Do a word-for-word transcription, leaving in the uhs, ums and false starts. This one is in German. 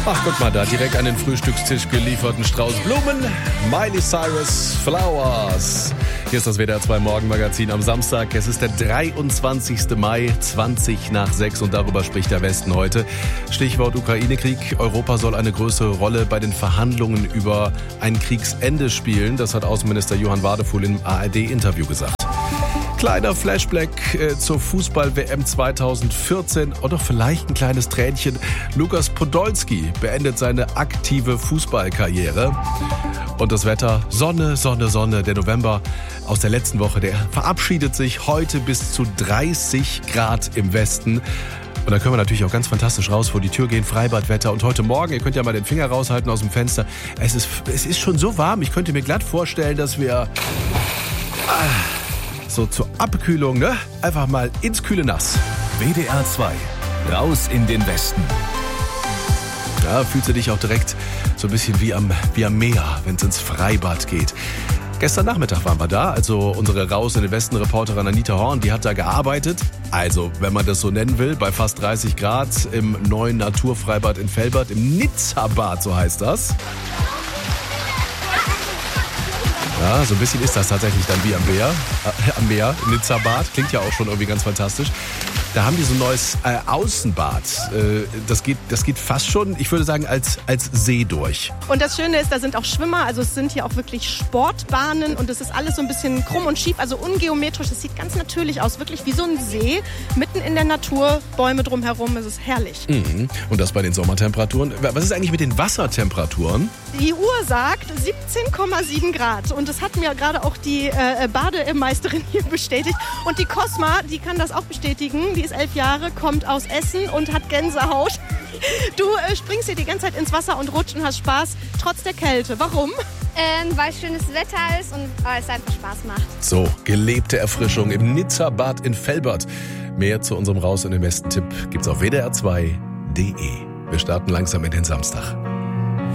Ach, guck mal da, direkt an den Frühstückstisch gelieferten Strauß Blumen. Miley Cyrus, Flowers. Hier ist das W D R zwei Morgenmagazin am Samstag. Es ist der dreiundzwanzigster Mai, zwanzig nach sechs und darüber spricht der Westen heute. Stichwort Ukraine-Krieg. Europa soll eine größere Rolle bei den Verhandlungen über ein Kriegsende spielen. Das hat Außenminister Johann Wadefuhl im A R D-Interview gesagt. Kleiner Flashback äh, zur Fußball-W M zweitausendvierzehn und doch vielleicht ein kleines Tränchen. Lukas Podolski beendet seine aktive Fußballkarriere. Und das Wetter, Sonne, Sonne, Sonne. Der November aus der letzten Woche, der verabschiedet sich heute bis zu dreißig Grad im Westen. Und da können wir natürlich auch ganz fantastisch raus vor die Tür gehen, Freibadwetter. Und heute Morgen, ihr könnt ja mal den Finger raushalten aus dem Fenster. Es ist, es ist schon so warm, ich könnte mir glatt vorstellen, dass wir... Ah, so zur Abkühlung, ne? Einfach mal ins kühle Nass. W D R zwei, raus in den Westen. Da fühlst du dich auch direkt so ein bisschen wie am, wie am Meer, wenn es ins Freibad geht. Gestern Nachmittag waren wir da, also unsere Raus in den Westen Reporterin Anita Horn, die hat da gearbeitet. Also, wenn man das so nennen will, bei fast dreißig Grad im neuen Naturfreibad in Velbert, im Nizza-Bad, so heißt das. Ja, so ein bisschen ist das tatsächlich dann wie am Meer, äh, am Meer, Nizza-Bad. Klingt ja auch schon irgendwie ganz fantastisch. Da haben die so ein neues äh, Außenbad. Äh, das geht, das geht fast schon, ich würde sagen, als, als See durch. Und das Schöne ist, da sind auch Schwimmer, also es sind hier auch wirklich Sportbahnen und es ist alles so ein bisschen krumm und schief, also ungeometrisch. Es sieht ganz natürlich aus, wirklich wie so ein See, mitten in der Natur, Bäume drumherum, es ist herrlich. Mhm. Und das bei den Sommertemperaturen. Was ist eigentlich mit den Wassertemperaturen? Die Uhr sagt siebzehn Komma sieben Grad und das hat mir gerade auch die äh, Bademeisterin hier bestätigt. Und die Cosma, die kann das auch bestätigen, die ist elf Jahre, kommt aus Essen und hat Gänsehaut. Du äh, springst hier die ganze Zeit ins Wasser und rutscht und hast Spaß, trotz der Kälte. Warum? Ähm, weil schönes Wetter ist und weil es einfach Spaß macht. So, gelebte Erfrischung im Nizza-Bad in Velbert. Mehr zu unserem Raus in den Westen-Tipp gibt's auf W D R zwei Punkt D E. Wir starten langsam in den Samstag.